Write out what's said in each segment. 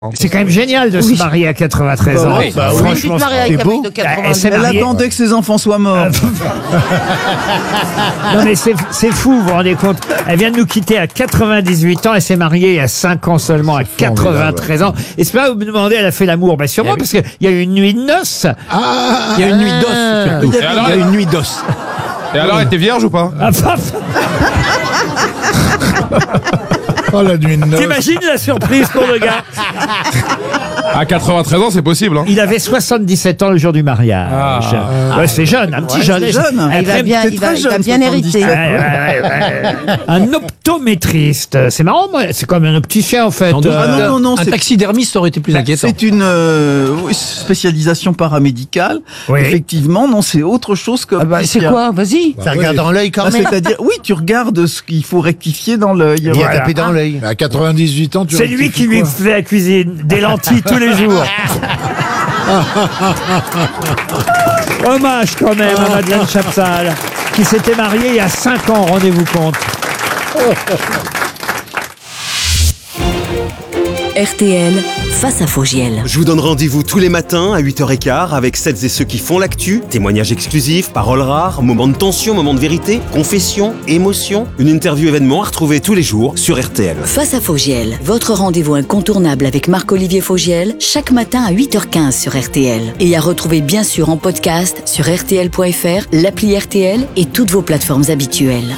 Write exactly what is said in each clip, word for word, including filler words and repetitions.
C'est quand même génial de Oui. se marier à quatre-vingt-treize ans. oui. Bah, Oui, franchement, tu te maries avec c'est un beau. mec de quatre-vingts Elle s'est ans. Elle mariée- attendait que ses enfants soient morts. Non mais c'est c'est fou, vous vous rendez compte. Elle vient de nous quitter à quatre-vingt-dixhuit ans. Elle s'est mariée il y a cinq ans seulement à quatre-vingt-treize ans. Et c'est pas vous me demandez, elle a fait l'amour. Ben sûrement parce qu'il y a eu une nuit de noces. Il y a une nuit d'os, surtout. Et alors, Il y a une nuit d'os. Et alors, elle était vierge ou pas? Ah, paf. Oh, la nuit de noces. T'imagines la surprise pour le gars. À quatre-vingt-treize ans, c'est possible. Hein. Il avait soixante-dix-sept ans le jour du mariage. Ah. Ouais, c'est jeune, un petit Ouais, jeune. c'est jeune. Elle Il va traîne- bien, c'est il va, très il va jeune, bien hériter. soixante-dix-sept. Ouais, ouais, ouais, ouais. Un optométriste. C'est marrant, moi. C'est comme un opticien, en fait. Sans doute. Euh, Ah non, non, non, Un c'est- taxidermiste aurait été plus inquiétant. C'est une euh, oui, spécialisation paramédicale. Oui. Effectivement, non, c'est autre chose que. Ah bah, c'est quoi? Vas-y. Ça regarde dans l'œil quand Ah, même. c'est-à-dire, oui, tu regardes ce qu'il faut rectifier dans l'œil. Il a Voilà. tapé dans l'œil. À quatre-vingt-dix-huit ans, tu C'est lui qui lui fait la cuisine, des lentilles tous les jours. Hommage quand même à Madeleine Chapsal, qui s'était mariée il y a cinq ans, rendez-vous compte. R T L, face à Fogiel. Je vous donne rendez-vous tous les matins à huit heures quinze avec celles et ceux qui font l'actu, témoignages exclusifs, paroles rares, moments de tension, moments de vérité, confessions, émotions, une interview événement à retrouver tous les jours sur R T L. Face à Fogiel, votre rendez-vous incontournable avec Marc-Olivier Fogiel, chaque matin à huit heures quinze sur R T L. Et à retrouver bien sûr en podcast sur R T L point F R, l'appli R T L et toutes vos plateformes habituelles.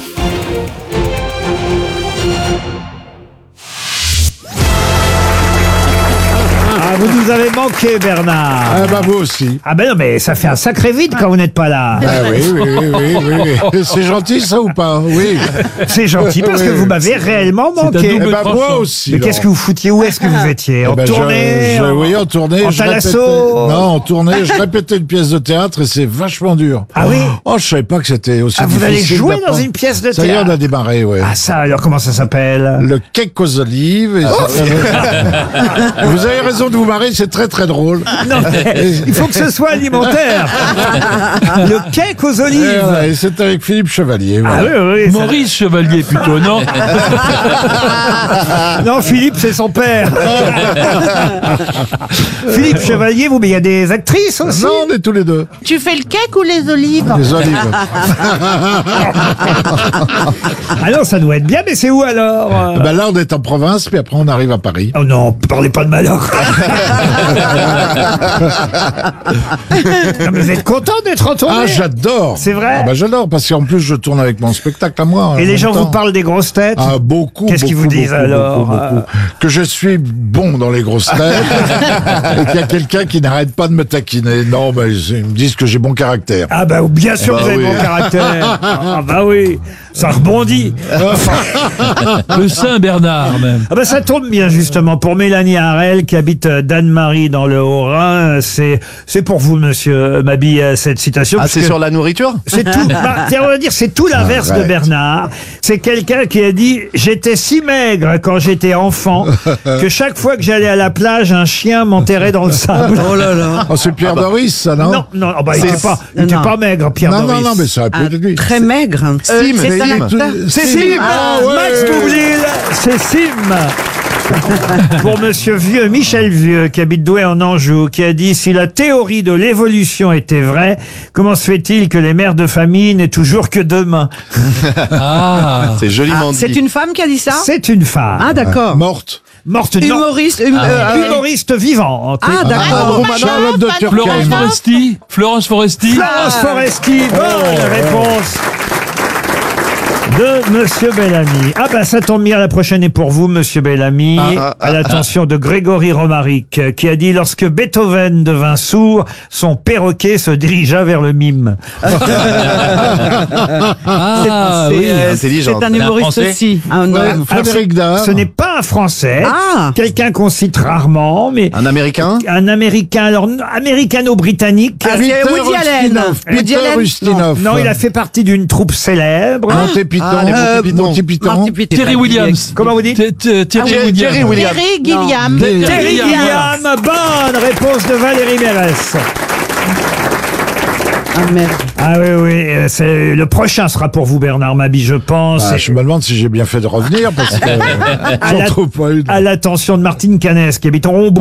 Ah, vous nous avez manqué, Bernard. Ah bah vous aussi. Ah ben non, mais ça fait un sacré vide quand vous n'êtes pas là. Ah oui, oui, oui, oui, oui, oui. C'est gentil ça ou pas? Oui. C'est gentil parce que vous m'avez réellement manqué. Eh ben moi aussi. Mais qu'est-ce que vous foutiez? Où est-ce que vous étiez? Eh En ben, je- tournée? je- en- Oui, en tournée. en je thalasso? répétais- Non, en tournée. Je répétais une pièce de théâtre et c'est vachement dur. Ah oui? Oh, je savais pas que c'était aussi Ah, vous allez difficile jouer dans d'apprendre. une pièce de Ça y est, on théâtre? a démarré, ouais. Ah ça, alors comment ça s'appelle? Le cake aux olives. et Oh. ça- Vous avez raison de vous marrer, c'est très très drôle. Non, mais il faut que ce soit alimentaire. Le cake aux Et, olives. voilà, et c'est avec Philippe Chevalier. Ah voilà. oui, oui. ça- Maurice Chevalier plutôt, non? Non, Philippe, c'est son père. Philippe Chevalier, vous, mais il y a des actrices aussi. Non, on est tous les deux. Tu fais le cake ou les olives? Les olives. Ah non, ça doit être bien, mais c'est où alors? Ah ben là, on est en province, puis après, on arrive à Paris. Oh non, parlez pas de malheur. Non, mais vous êtes content d'être en tournée? Ah, j'adore. C'est vrai? Ah bah j'adore, parce qu'en plus, je tourne avec mon spectacle à moi. en Et les même gens vous temps. parlent des grosses têtes? Ah, beaucoup. Qu'est-ce qu'ils beaucoup, vous disent beaucoup, alors, beaucoup, beaucoup. euh Que je suis bon dans les grosses têtes et qu'il y a quelqu'un qui n'arrête pas de me taquiner. Non, bah, ils me disent que j'ai bon caractère. Ah bah bien sûr Bah que vous avez oui. bon caractère. Ah bah oui, ça rebondit. Le Saint-Bernard, même. Ah bah ça tombe bien justement pour Mélanie Harel qui habite euh, Danemarie dans le Haut-Rhin. C'est c'est pour vous, monsieur Mabille, euh, cette citation. Ah, c'est puisque sur la nourriture? c'est tout. Bah, tiens, on va dire c'est tout l'inverse de Arrête. Bernard. C'est quelqu'un qui a dit j'étais si maigre quand j'étais enfant que chaque fois que j'allais à la plage, un chien m'enterrait dans le sable. Oh là là. Oh, c'est Pierre Doris, ça, non? Non, non, oh bah, il C'est- était pas, il était non. pas maigre, Pierre non, Doris. non, non, mais ça aurait pu être lui. Très maigre. Sim, c'est un Sim. acteur. C'est Sim. Sim. Ah, ouais. Max Boublil, c'est Sim. Pour monsieur Vieux, Michel Vieux, qui habite Douai en Anjou, qui a dit « Si la théorie de l'évolution était vraie, comment se fait-il que les mères de famille n'aient toujours que deux mains ?» Ah. C'est joliment dit. C'est une femme qui a dit ça? C'est une femme. Ah, d'accord. Morte. Morte, non. Humoriste. hum- euh, Humoriste vivante. Ah, d'accord. Charlotte de Florence Turckheim. Foresti? Florence Foresti? Florence Foresti, bonne réponse de Monsieur Bellamy. Ah ben ça tombe bien, la prochaine est pour vous, Monsieur Bellamy, Ah, ah, à l'attention de Grégory Romaric, euh, qui a dit « Lorsque Beethoven devint sourd, son perroquet se dirigea vers le mime. Ah, C'est oui. euh, intelligente. c'est un humoriste Français? aussi. Un Ouais, homme. Frédéric Dard. Ce n'est pas un Français, Ah. quelqu'un qu'on cite rarement, mais Un Américain? un Américain, alors américano-britannique. Ah, c'est Woody Allen. Ustinov. Woody Peter Allen. Ustinov. Non, il a fait partie d'une troupe célèbre. Monty Python. Ah, les euh, Monty Python. Monty Python. Marty Python. Terry Williams. Comment vous dites? T- t- Terry Jerry- Williams. Jerry Williams. Terry Gilliam. Terry Terry Gilliam. Gilliam, bonne réponse de Valérie Mérès. Ah merde. Ah oui, oui, euh, c'est, le prochain sera pour vous, Bernard Mabille, je pense. Ah, je me demande si j'ai bien fait de revenir parce que À j'en la- trouve pas une. À l'attention de Martine Canès, qui habite en Rombouc.